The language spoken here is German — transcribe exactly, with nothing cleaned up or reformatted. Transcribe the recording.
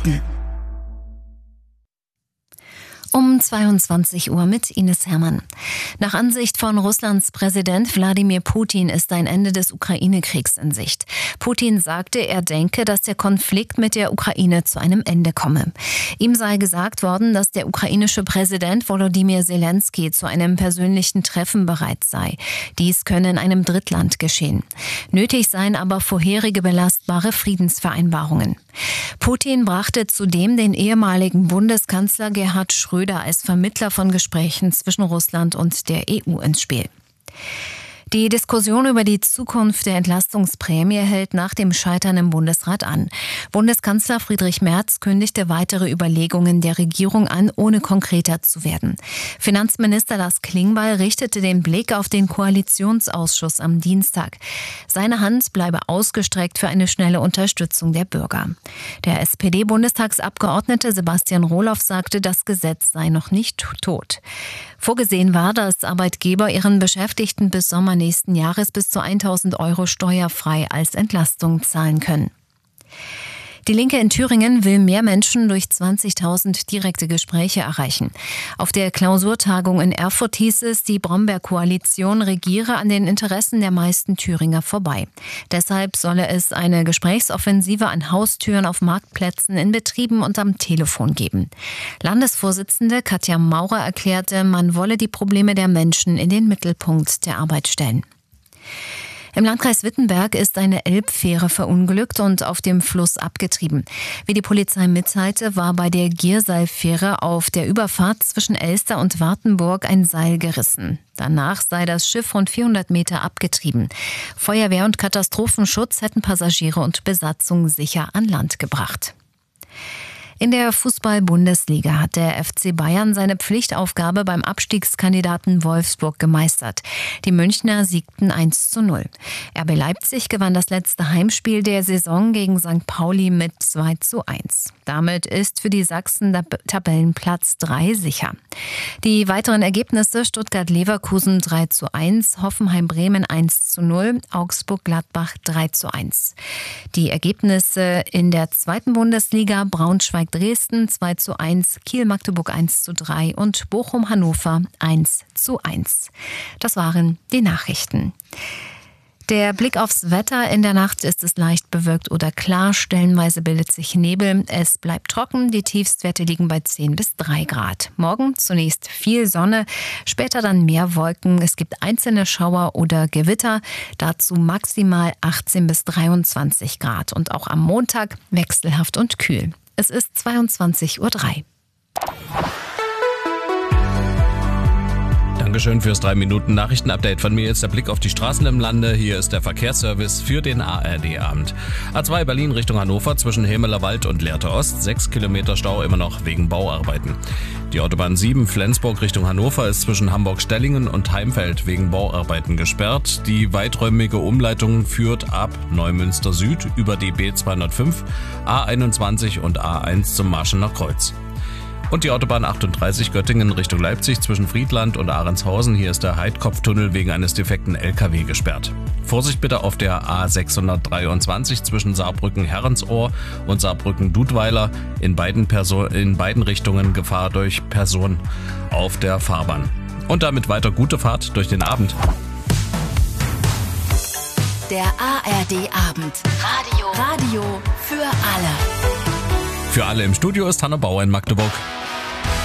Nachrichten. Um zweiundzwanzig Uhr mit Ines Hermann. Nach Ansicht von Russlands Präsident Wladimir Putin ist ein Ende des Ukraine-Kriegs in Sicht. Putin sagte, er denke, dass der Konflikt mit der Ukraine zu einem Ende komme. Ihm sei gesagt worden, dass der ukrainische Präsident Volodymyr Zelensky zu einem persönlichen Treffen bereit sei. Dies könne in einem Drittland geschehen. Nötig seien aber vorherige belastbare Friedensvereinbarungen. Putin brachte zudem den ehemaligen Bundeskanzler Gerhard Schröder als Vermittler von Gesprächen zwischen Russland und der E U ins Spiel. Die Diskussion über die Zukunft der Entlastungsprämie hält nach dem Scheitern im Bundesrat an. Bundeskanzler Friedrich Merz kündigte weitere Überlegungen der Regierung an, ohne konkreter zu werden. Finanzminister Lars Klingbeil richtete den Blick auf den Koalitionsausschuss am Dienstag. Seine Hand bleibe ausgestreckt für eine schnelle Unterstützung der Bürger. Der S P D-Bundestagsabgeordnete Sebastian Rohloff sagte, das Gesetz sei noch nicht tot. Vorgesehen war, dass Arbeitgeber ihren Beschäftigten bis Sommer nächsten Jahres bis zu tausend Euro steuerfrei als Entlastung zahlen können. Die Linke in Thüringen will mehr Menschen durch zwanzigtausend direkte Gespräche erreichen. Auf der Klausurtagung in Erfurt hieß es, die Brombeer-Koalition regiere an den Interessen der meisten Thüringer vorbei. Deshalb solle es eine Gesprächsoffensive an Haustüren, auf Marktplätzen, in Betrieben und am Telefon geben. Landesvorsitzende Katja Maurer erklärte, man wolle die Probleme der Menschen in den Mittelpunkt der Arbeit stellen. Im Landkreis Wittenberg ist eine Elbfähre verunglückt und auf dem Fluss abgetrieben. Wie die Polizei mitteilte, war bei der Gierseilfähre auf der Überfahrt zwischen Elster und Wartenburg ein Seil gerissen. Danach sei das Schiff rund vierhundert Meter abgetrieben. Feuerwehr und Katastrophenschutz hätten Passagiere und Besatzung sicher an Land gebracht. In der Fußball-Bundesliga hat der F C Bayern seine Pflichtaufgabe beim Abstiegskandidaten Wolfsburg gemeistert. Die Münchner siegten eins zu null. R B Leipzig gewann das letzte Heimspiel der Saison gegen Sankt Pauli mit zwei zu eins. Damit ist für die Sachsen der Tabellenplatz drei sicher. Die weiteren Ergebnisse: Stuttgart-Leverkusen drei zu eins, Hoffenheim-Bremen eins zu null, Augsburg-Gladbach drei zu eins. Die Ergebnisse in der zweiten Bundesliga: Braunschweig Dresden zwei zu eins, Kiel-Magdeburg eins zu drei und Bochum-Hannover eins zu eins. Das waren die Nachrichten. Der Blick aufs Wetter: In der Nacht ist es leicht bewölkt oder klar, stellenweise bildet sich Nebel. Es bleibt trocken, die Tiefstwerte liegen bei zehn bis drei Grad. Morgen zunächst viel Sonne, später dann mehr Wolken. Es gibt einzelne Schauer oder Gewitter, dazu maximal achtzehn bis dreiundzwanzig Grad. Und auch am Montag wechselhaft und kühl. Es ist zweiundzwanzig Uhr drei. Dankeschön fürs drei Minuten Nachrichtenupdate von mir. Jetzt der Blick auf die Straßen im Lande. Hier ist der Verkehrsservice für den A R D-Abend. A zwei Berlin Richtung Hannover zwischen Hemelerwald und Lehrte Ost. Sechs Kilometer Stau immer noch wegen Bauarbeiten. Die Autobahn sieben Flensburg Richtung Hannover ist zwischen Hamburg-Stellingen und Heimfeld wegen Bauarbeiten gesperrt. Die weiträumige Umleitung führt ab Neumünster Süd über die B zweihundertfünf, A einundzwanzig und A eins zum Marschener Kreuz. Und die Autobahn achtunddreißig Göttingen Richtung Leipzig zwischen Friedland und Ahrendshausen. Hier ist der Heidkopftunnel wegen eines defekten L K W gesperrt. Vorsicht bitte auf der A sechshundertdreiundzwanzig zwischen Saarbrücken-Herrensohr und Saarbrücken-Dudweiler. In beiden, Person- in beiden Richtungen Gefahr durch Person auf der Fahrbahn. Und damit weiter gute Fahrt durch den Abend. Der A R D-Abend. Radio. Radio für alle. Für alle im Studio ist Hanna Bauer in Magdeburg.